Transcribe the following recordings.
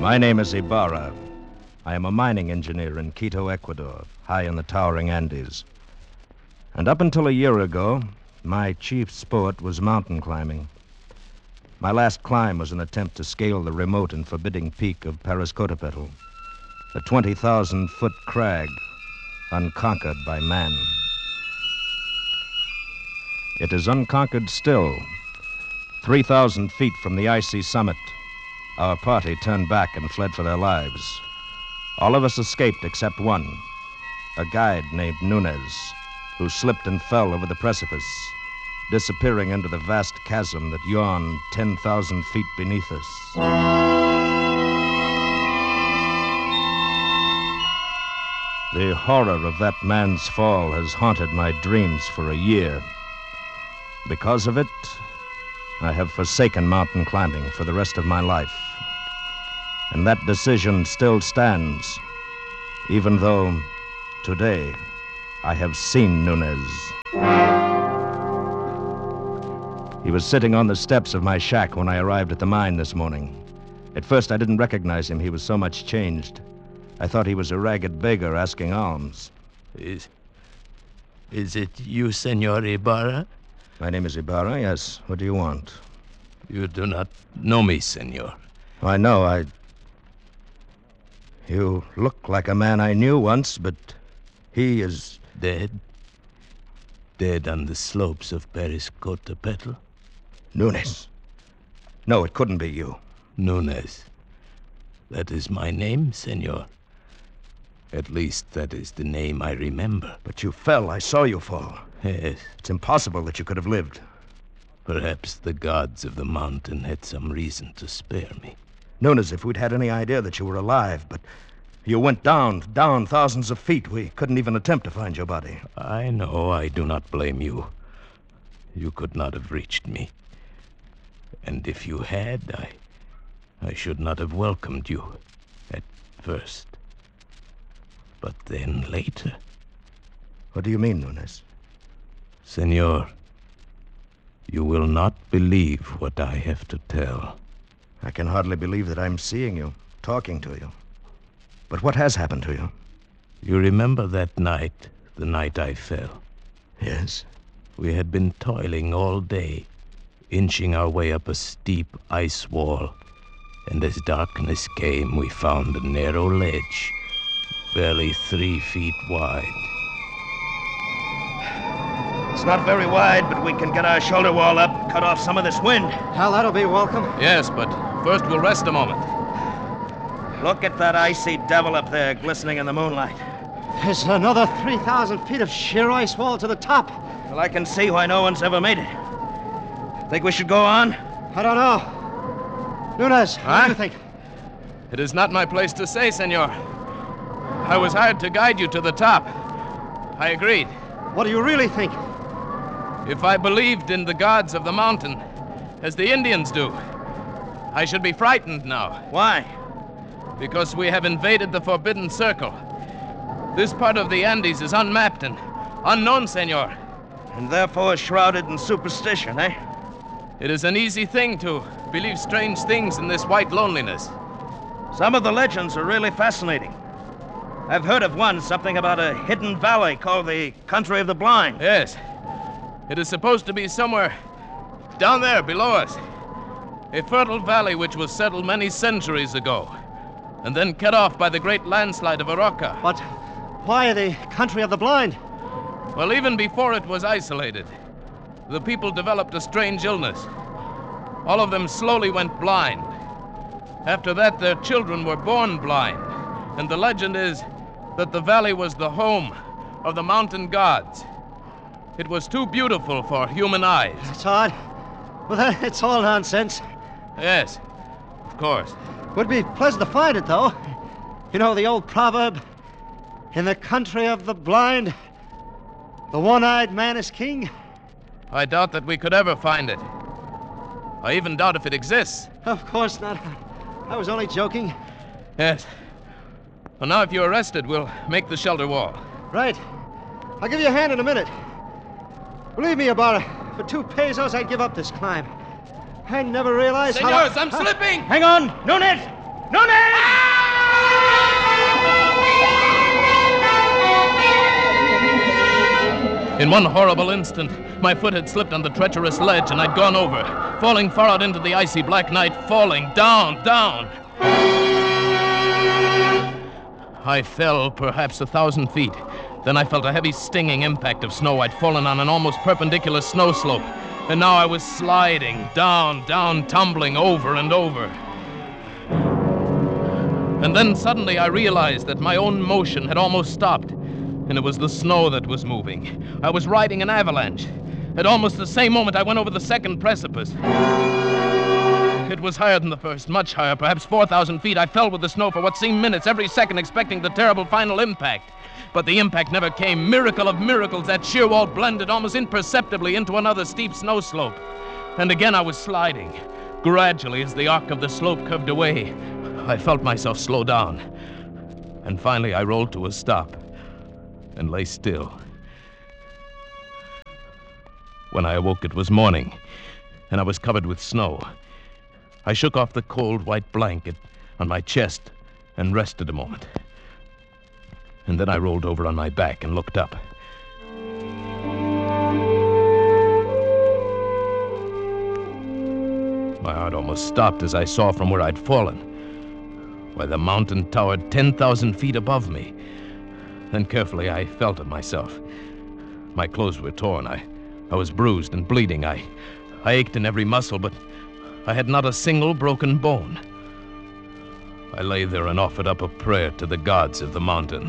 My name is Ibarra. I am a mining engineer in Quito, Ecuador, high in the towering Andes. And up until a year ago, my chief sport was mountain climbing. My last climb was an attempt to scale the remote and forbidding peak of Parascotopetl, a 20,000-foot crag unconquered by man. It is unconquered still. 3,000 feet from the icy summit, our party turned back and fled for their lives. All of us escaped except one, a guide named Nunez, who slipped and fell over the precipice, disappearing into the vast chasm that yawned 10,000 feet beneath us. The horror of that man's fall has haunted my dreams for a year. Because of it, I have forsaken mountain climbing for the rest of my life. And that decision still stands, even though today I have seen Nunez. He was sitting on the steps of my shack when I arrived at the mine this morning. At first, I didn't recognize him. He was so much changed. I thought he was a ragged beggar asking alms. Is it you, Senor Ibarra? My name is Ibarra, yes. What do you want? You do not know me, senor. I know, You look like a man I knew once, but he is... Dead? Dead on the slopes of Parascotopetl? Nunez. No, it couldn't be you. Nunez. That is my name, senor. At least that is the name I remember. But you fell. I saw you fall. Yes. It's impossible that you could have lived. Perhaps the gods of the mountain had some reason to spare me. Nunez, if we'd had any idea that you were alive, but you went down thousands of feet. We couldn't even attempt to find your body. I know. I do not blame you. You could not have reached me. And if you had, I should not have welcomed you at first. But then later... What do you mean, Nunez? Senor, you will not believe what I have to tell. I can hardly believe that I'm seeing you, talking to you. But what has happened to you? You remember that night, the night I fell? Yes. We had been toiling all day, inching our way up a steep ice wall. And as darkness came, we found a narrow ledge, barely 3 feet wide. It's not very wide, but we can get our shoulder wall up, cut off some of this wind. Hal, that'll be welcome. Yes, but first we'll rest a moment. Look at that icy devil up there glistening in the moonlight. There's another 3,000 feet of sheer ice wall to the top. Well, I can see why no one's ever made it. Think we should go on? I don't know. Nunez, what do you think? It is not my place to say, senor. I was hired to guide you to the top. I agreed. What do you really think? If I believed in the gods of the mountain, as the Indians do, I should be frightened now. Why? Because we have invaded the Forbidden Circle. This part of the Andes is unmapped and unknown, senor. And therefore shrouded in superstition, eh? It is an easy thing to believe strange things in this white loneliness. Some of the legends are really fascinating. I've heard of one, something about a hidden valley called the Country of the Blind. Yes. It is supposed to be somewhere down there below us. A fertile valley which was settled many centuries ago, and then cut off by the great landslide of Arauca. But why the Country of the Blind? Well, even before it was isolated, the people developed a strange illness. All of them slowly went blind. After that, their children were born blind. And the legend is that the valley was the home of the mountain gods. It was too beautiful for human eyes. It's odd. Well, it's all nonsense. Yes, of course. Would be pleasant to find it, though. You know the old proverb, in the country of the blind, the one-eyed man is king? I doubt that we could ever find it. I even doubt if it exists. Of course not. I was only joking. Yes. Well, now if you're arrested, we'll make the shelter wall. Right. I'll give you a hand in a minute. Believe me, Ibarra, for 2 pesos I'd give up this climb. I never realized Senors, how... I'm slipping! Hang on! Nunez! In one horrible instant, my foot had slipped on the treacherous ledge and I'd gone over, falling far out into the icy black night, falling down. I fell perhaps 1,000 feet. Then I felt a heavy stinging impact of snow. I'd fallen on an almost perpendicular snow slope, and now I was sliding down, tumbling over and over. And then suddenly I realized that my own motion had almost stopped, and it was the snow that was moving. I was riding an avalanche. At almost the same moment, I went over the second precipice. It was higher than the first, much higher, perhaps 4,000 feet. I fell with the snow for what seemed minutes, every second expecting the terrible final impact. But the impact never came. Miracle of miracles, that sheer wall blended almost imperceptibly into another steep snow slope. And again I was sliding. Gradually, as the arc of the slope curved away, I felt myself slow down. And finally I rolled to a stop and lay still. When I awoke, it was morning, and I was covered with snow. I shook off the cold white blanket on my chest and rested a moment. And then I rolled over on my back and looked up. My heart almost stopped as I saw from where I'd fallen. Why, the mountain towered 10,000 feet above me. Then carefully I felt of myself. My clothes were torn. I was bruised and bleeding. I ached in every muscle, but I had not a single broken bone. I lay there and offered up a prayer to the gods of the mountain.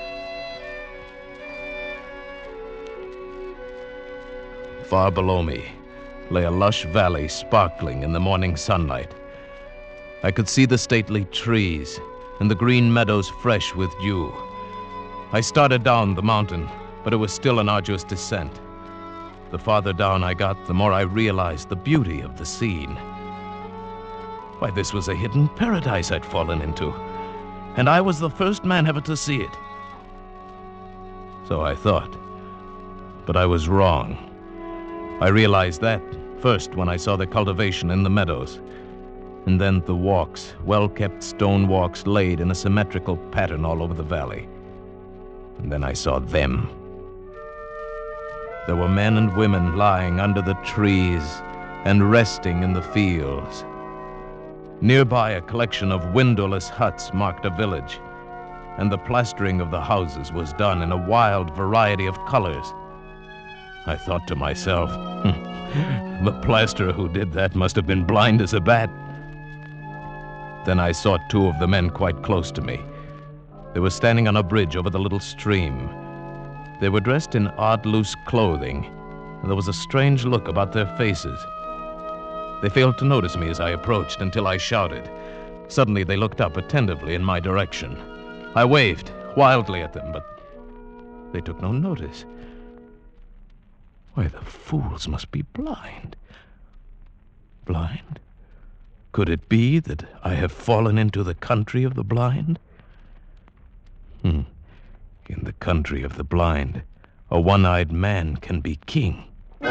Far below me lay a lush valley sparkling in the morning sunlight. I could see the stately trees and the green meadows fresh with dew. I started down the mountain, but it was still an arduous descent. The farther down I got, the more I realized the beauty of the scene. Why, this was a hidden paradise I'd fallen into, and I was the first man ever to see it. So I thought, but I was wrong. I realized that first when I saw the cultivation in the meadows, and then the walks, well-kept stone walks laid in a symmetrical pattern all over the valley. And then I saw them. There were men and women lying under the trees and resting in the fields. Nearby, a collection of windowless huts marked a village, and the plastering of the houses was done in a wild variety of colors. I thought to myself, the plasterer who did that must have been blind as a bat. Then I saw two of the men quite close to me. They were standing on a bridge over the little stream. They were dressed in odd, loose clothing, and there was a strange look about their faces. They failed to notice me as I approached until I shouted. Suddenly they looked up attentively in my direction. I waved wildly at them, but they took no notice. Why, the fools must be blind. Blind? Could it be that I have fallen into the country of the blind? In the country of the blind, a one-eyed man can be king.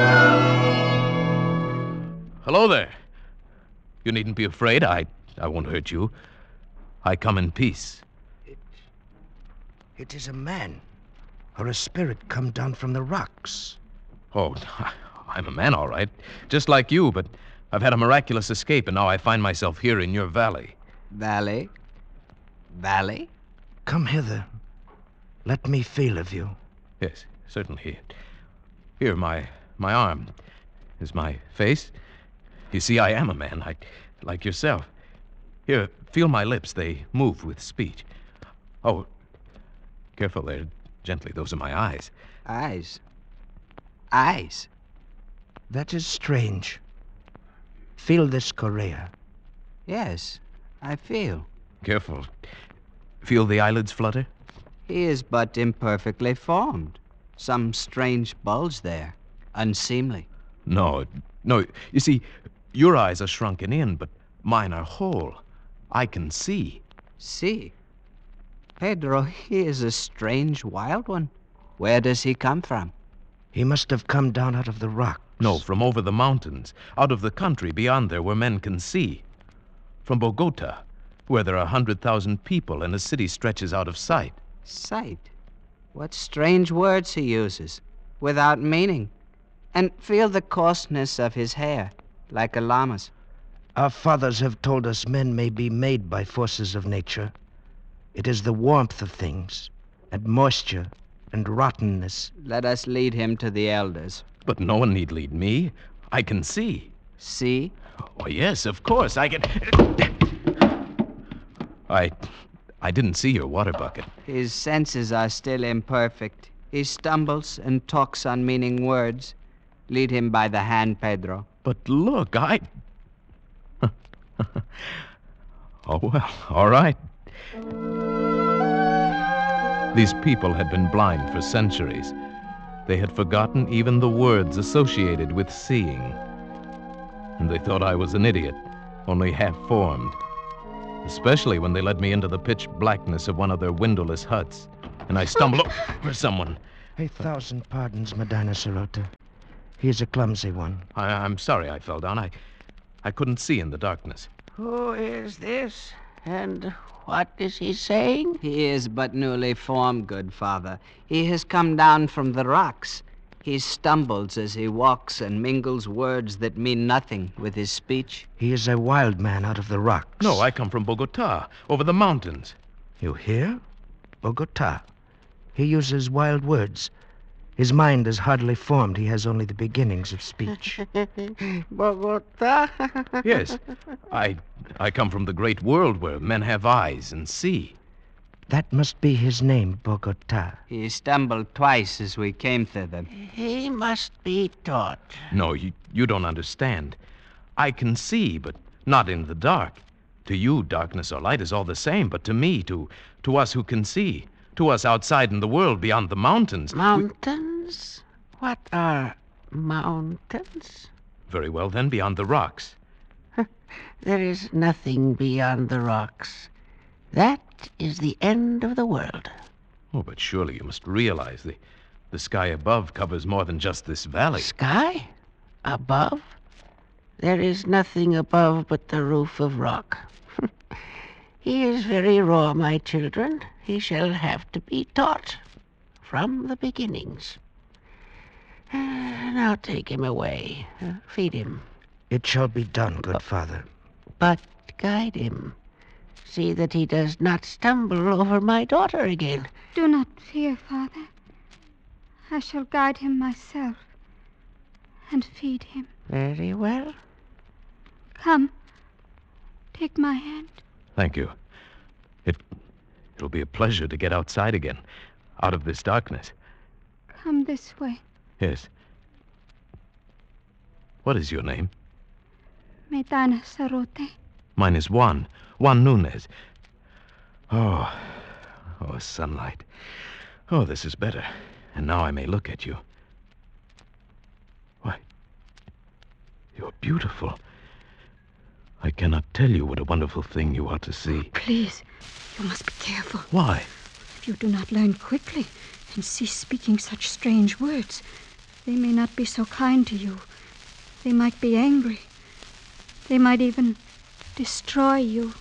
Hello there. You needn't be afraid. I won't hurt you. I come in peace. It is a man, or a spirit come down from the rocks. Oh, I'm a man, all right. Just like you, but I've had a miraculous escape, and now I find myself here in your valley. Valley? Valley? Come hither. Let me feel of you. Yes, certainly. Here, my arm. Is my face? You see, I am a man, like yourself. Here, feel my lips. They move with speech. Oh, careful there. Gently, those are my eyes. Eyes? Eyes? That is strange. Feel this Correa. Yes, I feel. Careful. Feel the eyelids flutter? He is but imperfectly formed. Some strange bulge there. Unseemly. No. You see, your eyes are shrunken in, but mine are whole. I can see. See? Pedro, he is a strange wild one. Where does he come from? He must have come down out of the rocks. No, from over the mountains, out of the country beyond there where men can see. From Bogota. where there are 100,000 people and a city stretches out of sight. Sight? What strange words he uses, without meaning. And feel the coarseness of his hair, like a llama's. Our fathers have told us men may be made by forces of nature. It is the warmth of things, and moisture, and rottenness. Let us lead him to the elders. But no one need lead me. I can see. See? Oh, yes, of course, I can... I didn't see your water bucket. His senses are still imperfect. He stumbles and talks unmeaning words. Lead him by the hand, Pedro. But look, Oh, well, all right. These people had been blind for centuries. They had forgotten even the words associated with seeing. And they thought I was an idiot, only half-formed. Especially when they led me into the pitch blackness of one of their windowless huts, and I stumbled over someone. 1,000 pardons, Medina Sarote. He is a clumsy one. I'm sorry I fell down. I couldn't see in the darkness. Who is this? And what is he saying? He is but newly formed, good father. He has come down from the rocks. He stumbles as he walks and mingles words that mean nothing with his speech. He is a wild man out of the rocks. No, I come from Bogota, over the mountains. You hear? Bogota. He uses wild words. His mind is hardly formed. He has only the beginnings of speech. Bogota? Yes, I come from the great world where men have eyes and see. That must be his name, Bogota. He stumbled twice as we came thither. He must be taught. No, you don't understand. I can see, but not in the dark. To you, darkness or light is all the same, but to me, to us who can see, to us outside in the world beyond the mountains... Mountains? What are mountains? Very well, then, beyond the rocks. There is nothing beyond the rocks. That is the end of the world. Oh, but surely you must realize the sky above covers more than just this valley. Sky? Above? There is nothing above but the roof of rock. He is very raw, my children. He shall have to be taught from the beginnings. Now take him away. Feed him. It shall be done, good father. But guide him. See that he does not stumble over my daughter again. Do not fear, Father. I shall guide him myself and feed him. Very well. Come, take my hand. Thank you. It'll be a pleasure to get outside again, out of this darkness. Come this way. Yes. What is your name? Medina Sarote. Mine is Juan Nunez. Oh, sunlight. Oh, this is better. And now I may look at you. Why, you're beautiful. I cannot tell you what a wonderful thing you are to see. Please, you must be careful. Why? If you do not learn quickly and cease speaking such strange words, they may not be so kind to you. They might be angry. They might even destroy you.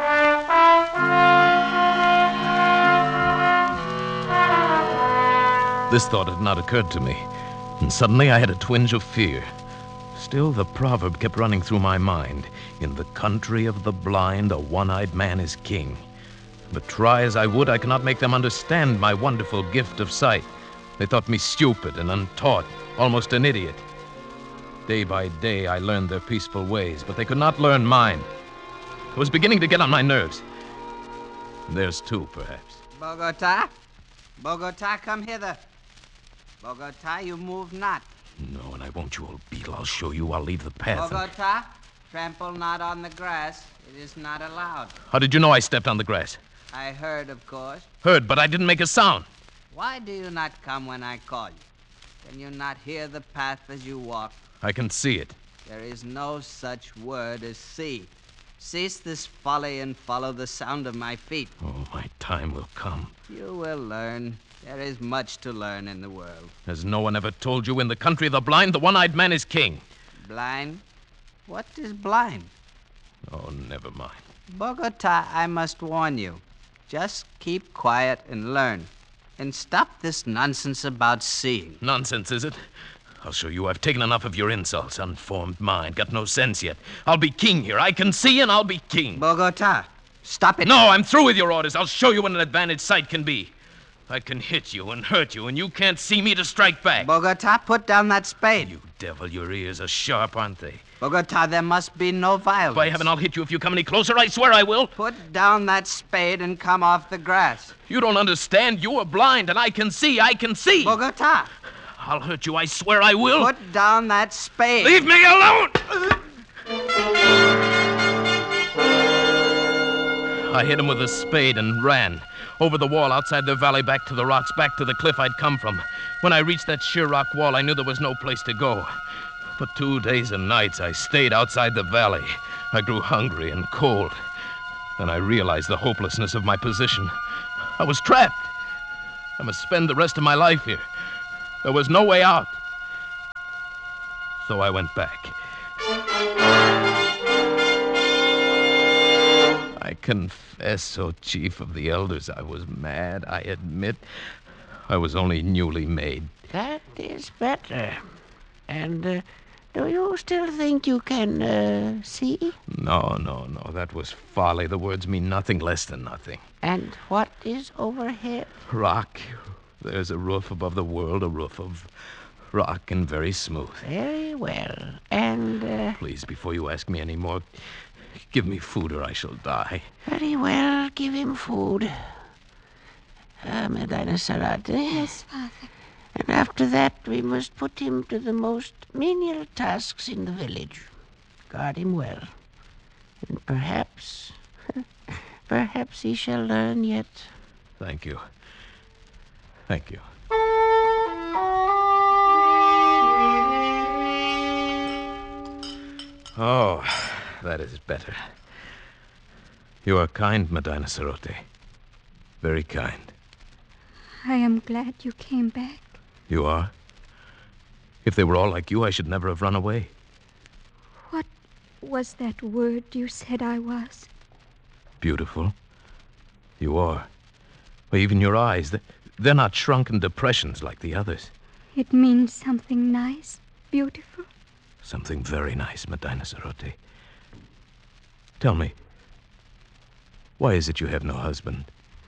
This thought had not occurred to me, and suddenly I had a twinge of fear. Still, the proverb kept running through my mind. In the country of the blind, a one-eyed man is king. But try as I would, I could not make them understand my wonderful gift of sight. They thought me stupid and untaught, almost an idiot. Day by day, I learned their peaceful ways, but they could not learn mine. It was beginning to get on my nerves. Theirs too, perhaps. Bogota? Bogota, come hither. Bogota, you move not. No, and I won't, you old beetle. I'll show you. I'll leave the path. Bogota, trample not on the grass. It is not allowed. How did you know I stepped on the grass? I heard, of course. Heard, but I didn't make a sound. Why do you not come when I call you? Can you not hear the path as you walk? I can see it. There is no such word as see. Cease this folly and follow the sound of my feet. Oh, my time will come. You will learn. There is much to learn in the world. Has no one ever told you in the country of the blind, the one-eyed man is king? Blind? What is blind? Oh, never mind. Bogota, I must warn you. Just keep quiet and learn. And stop this nonsense about seeing. Nonsense, is it? I'll show you I've taken enough of your insults. Unformed mind, got no sense yet. I'll be king here. I can see and I'll be king. Bogota, stop it. No, I'm through with your orders. I'll show you what an advantage sight can be. I can hit you and hurt you, and you can't see me to strike back. Bogota, put down that spade. You devil, your ears are sharp, aren't they? Bogota, there must be no violence. By heaven, I'll hit you if you come any closer. I swear I will. Put down that spade and come off the grass. You don't understand. You are blind, and I can see. I can see. Bogota. I'll hurt you. I swear I will. Put down that spade. Leave me alone! I hit him with a spade and ran. Over the wall outside the valley, back to the rocks, back to the cliff I'd come from. When I reached that sheer rock wall, I knew there was no place to go. For 2 days and nights, I stayed outside the valley. I grew hungry and cold. Then I realized the hopelessness of my position. I was trapped. I must spend the rest of my life here. There was no way out. So I went back. I confess, O chief of the elders, I was mad, I admit. I was only newly made. That is better. And do you still think you can see? No. That was folly. The words mean nothing less than nothing. And what is overhead? Rock. There's a roof above the world, a roof of rock and very smooth. Very well. And Please, before you ask me any more, give me food or I shall die. very well, give him food. Medina Sarote. Yes, Father. And after that, we must put him to the most menial tasks in the village. Guard him well. And perhaps he shall learn yet. Thank you. Thank you. Oh, that is better. You are kind, Medina Sarote. Very kind. I am glad you came back. You are? If they were all like you, I should never have run away. What was that word you said I was? Beautiful. You are. Well, even your eyes, they're not shrunken depressions like the others. It means something nice, beautiful. Something very nice, Medina Sarote. Tell me, why is it you have no husband?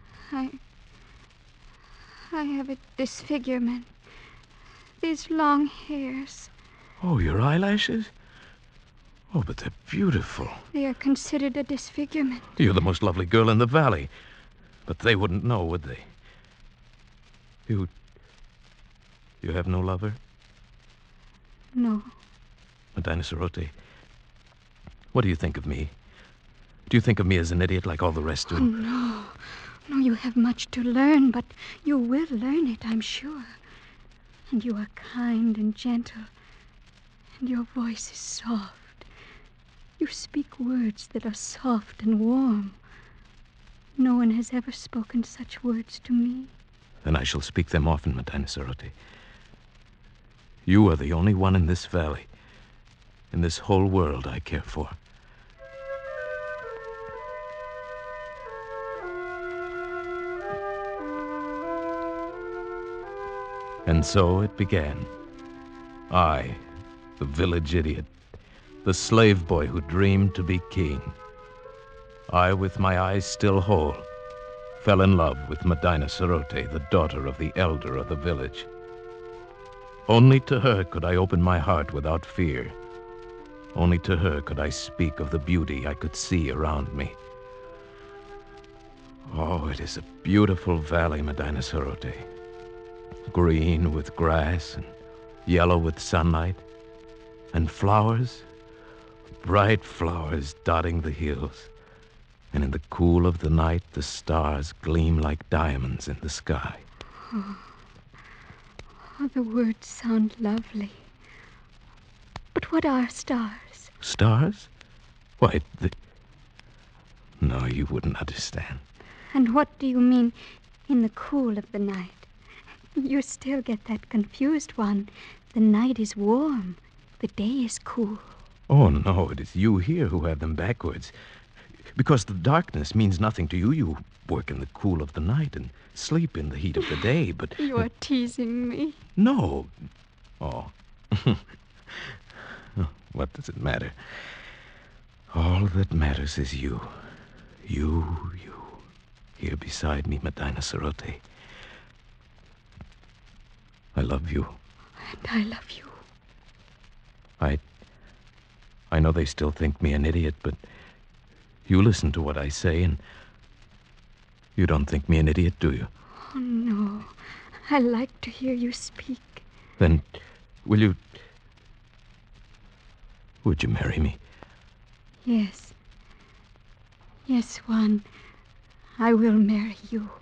I have a disfigurement. These long hairs. Oh, your eyelashes? Oh, but they're beautiful. They are considered a disfigurement. You're the most lovely girl in the valley. But they wouldn't know, would they? You have no lover? No. Medina Sarote, what do you think of me? Do you think of me as an idiot like all the rest do? Oh, no. No, you have much to learn, but you will learn it, I'm sure. And you are kind and gentle, and your voice is soft. You speak words that are soft and warm. No one has ever spoken such words to me. Then I shall speak them often, Medina Sarote. You are the only one in this valley, in this whole world I care for. And so it began. I, the village idiot, the slave boy who dreamed to be king. I, with my eyes still whole, fell in love with Medina Sarote, the daughter of the elder of the village. Only to her could I open my heart without fear. Only to her could I speak of the beauty I could see around me. Oh, it is a beautiful valley, Medina Sarote. Green with grass and yellow with sunlight. And flowers, bright flowers dotting the hills. And in the cool of the night, the stars gleam like diamonds in the sky. Oh, the words sound lovely. But what are stars? Stars? Why, No, you wouldn't understand. And what do you mean, in the cool of the night? You still get that confused one. The night is warm. The day is cool. Oh, no, it is you here who have them backwards. Because the darkness means nothing to you. You work in the cool of the night and sleep in the heat of the day, but... You are teasing me. No. Oh. What does it matter? All that matters is you. You. Here beside me, Medina Sarote. I love you. And I love you. I know they still think me an idiot, but you listen to what I say, and you don't think me an idiot, do you? Oh, no. I like to hear you speak. Then, would you marry me? Yes. Yes, Juan. I will marry you.